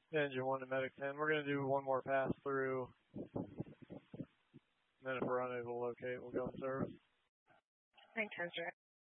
Engine 1 to Medic 10. We're going to do one more pass through. And then if we're unable to locate, we'll go in service. Thanks, Sensor.